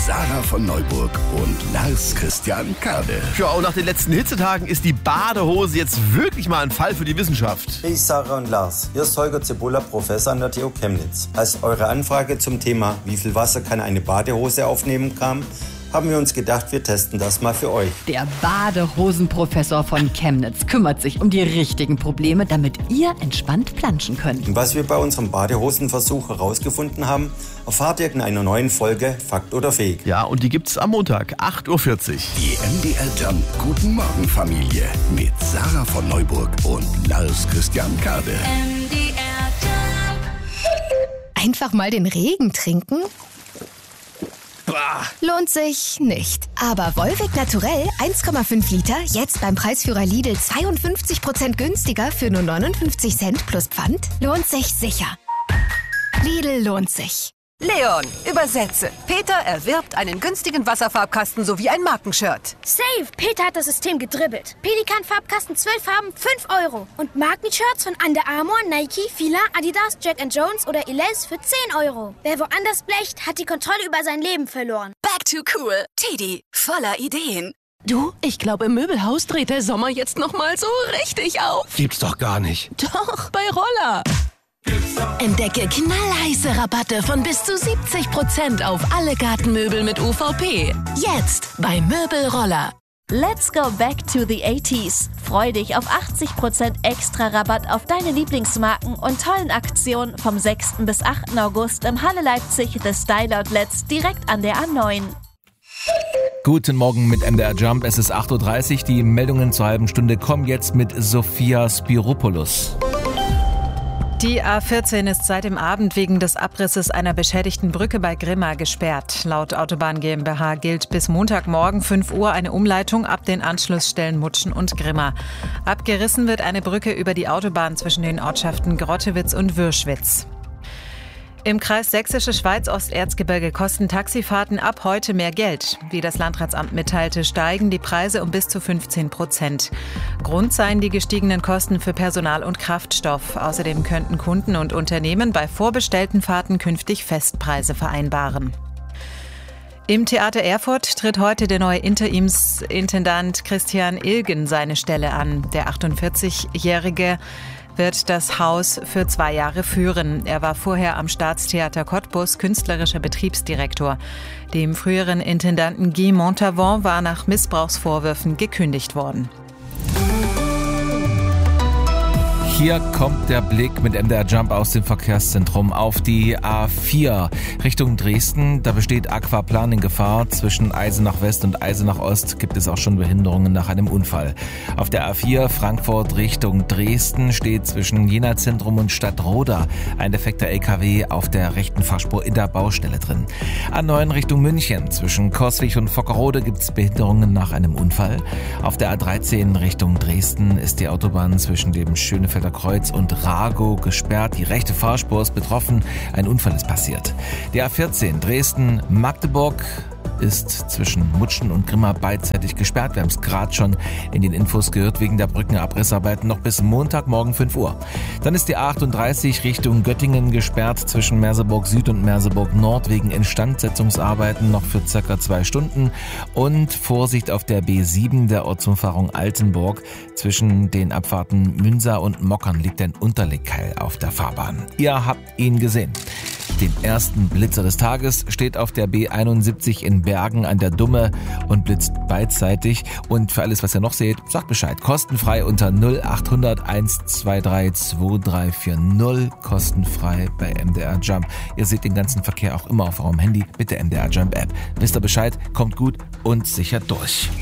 Sarah von Neuburg und Lars Christian Kade. Ja, und nach den letzten Hitzetagen ist die Badehose jetzt wirklich mal ein Fall für die Wissenschaft. Hey Sarah und Lars, hier ist Holger Zibulla, Professor an der TU Chemnitz. Als eure Anfrage zum Thema, wie viel Wasser kann eine Badehose aufnehmen, kam, haben wir uns gedacht, wir testen das mal für euch. Der Badehosenprofessor von Chemnitz kümmert sich um die richtigen Probleme, damit ihr entspannt planschen könnt. Und was wir bei unserem Badehosenversuch herausgefunden haben, erfahrt ihr in einer neuen Folge Fakt oder Fake. Ja, und die gibt's am Montag, 8.40 Uhr. Die MDR Jump Guten Morgen Familie mit Sarah von Neuburg und Lars Christian Kade. MDR Jump. Einfach mal den Regen trinken? Lohnt sich nicht. Aber Volvic Naturell 1,5 Liter, jetzt beim Preisführer Lidl 52% günstiger für nur 59 Cent plus Pfand, lohnt sich sicher. Lidl lohnt sich. Leon, übersetze. Peter erwirbt einen günstigen Wasserfarbkasten sowie ein Markenshirt. Safe! Peter hat das System gedribbelt. Pelikan-Farbkasten 12 Farben, 5 Euro. Und Markenshirts von Under Armour, Nike, Fila, Adidas, Jack & Jones oder Elize für 10 Euro. Wer woanders blecht, hat die Kontrolle über sein Leben verloren. Back to cool. Teddy, voller Ideen. Du, ich glaube, im Möbelhaus dreht der Sommer jetzt nochmal so richtig auf. Gibt's doch gar nicht. Doch, bei Roller. Entdecke knallheiße Rabatte von bis zu 70% auf alle Gartenmöbel mit UVP. Jetzt bei Möbelroller. Let's go back to the 80s. Freu dich auf 80% extra Rabatt auf deine Lieblingsmarken und tollen Aktionen vom 6. bis 8. August im Halle Leipzig The Style Outlets direkt an der A9. Guten Morgen mit MDR Jump. Es ist 8.30 Uhr. Die Meldungen zur halben Stunde kommen jetzt mit Sophia Spiropoulos. Die A14 ist seit dem Abend wegen des Abrisses einer beschädigten Brücke bei Grimma gesperrt. Laut Autobahn GmbH gilt bis Montagmorgen 5 Uhr eine Umleitung ab den Anschlussstellen Mutschen und Grimma. Abgerissen wird eine Brücke über die Autobahn zwischen den Ortschaften Grottewitz und Würschwitz. Im Kreis Sächsische Schweiz-Osterzgebirge kosten Taxifahrten ab heute mehr Geld. Wie das Landratsamt mitteilte, steigen die Preise um bis zu 15%. Grund seien die gestiegenen Kosten für Personal und Kraftstoff. Außerdem könnten Kunden und Unternehmen bei vorbestellten Fahrten künftig Festpreise vereinbaren. Im Theater Erfurt tritt heute der neue Interimsintendant Christian Ilgen seine Stelle an. Der 48-Jährige wird das Haus für 2 Jahre führen. Er war vorher am Staatstheater Cottbus künstlerischer Betriebsdirektor. Dem früheren Intendanten Guy Montavon war nach Missbrauchsvorwürfen gekündigt worden. Hier kommt der Blick mit MDR Jump aus dem Verkehrszentrum auf die A4 Richtung Dresden. Da besteht Aquaplan in Gefahr. Zwischen Eisenach West und Eisenach Ost gibt es auch schon Behinderungen nach einem Unfall. Auf der A4 Frankfurt Richtung Dresden steht zwischen Jena Zentrum und Stadtroda ein defekter LKW auf der rechten Fahrspur in der Baustelle drin. A9 Richtung München zwischen Coswig und Vockerode gibt es Behinderungen nach einem Unfall. Auf der A13 Richtung Dresden ist die Autobahn zwischen dem Schönefelder Kreuz und Ragow gesperrt. Die rechte Fahrspur ist betroffen. Ein Unfall ist passiert. Die A14 Dresden-Magdeburg ist zwischen Mutschen und Grimma beidseitig gesperrt. Wir haben es gerade schon in den Infos gehört, wegen der Brückenabrissarbeiten noch bis Montagmorgen 5 Uhr. Dann ist die A38 Richtung Göttingen gesperrt zwischen Merseburg Süd und Merseburg Nord wegen Instandsetzungsarbeiten noch für ca. 2 Stunden. Und Vorsicht auf der B7 der Ortsumfahrung Altenburg. Zwischen den Abfahrten Münsa und Mockern liegt ein Unterlegkeil auf der Fahrbahn. Ihr habt ihn gesehen. Den ersten Blitzer des Tages steht auf der B71 in Bergen an der Dumme und blitzt beidseitig. Und für alles, was ihr noch seht, sagt Bescheid. Kostenfrei unter 0800 123 2340. Kostenfrei bei MDR Jump. Ihr seht den ganzen Verkehr auch immer auf eurem Handy mit der MDR Jump App. Wisst ihr Bescheid? Kommt gut und sicher durch.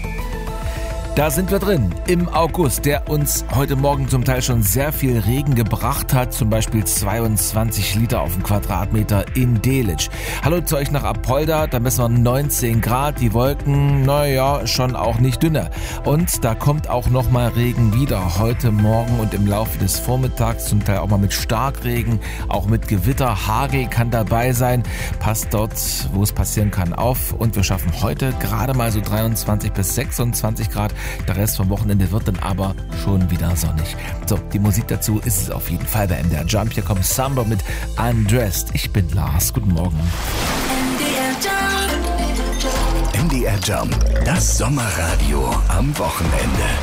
Da sind wir drin, im August, der uns heute Morgen zum Teil schon sehr viel Regen gebracht hat, zum Beispiel 22 Liter auf den Quadratmeter in Delitzsch. Hallo zu euch nach Apolda, da messen wir 19 Grad, die Wolken, naja, schon auch nicht dünner. Und da kommt auch nochmal Regen wieder, heute Morgen und im Laufe des Vormittags, zum Teil auch mal mit Starkregen, auch mit Gewitter, Hagel kann dabei sein. Passt dort, wo es passieren kann, auf und wir schaffen heute gerade mal so 23 bis 26 Grad. Der Rest vom Wochenende wird dann aber schon wieder sonnig. So, die Musik dazu ist es auf jeden Fall bei MDR Jump. Hier kommt Samba mit Undressed. Ich bin Lars. Guten Morgen. MDR Jump. MDR Jump, das Sommerradio am Wochenende.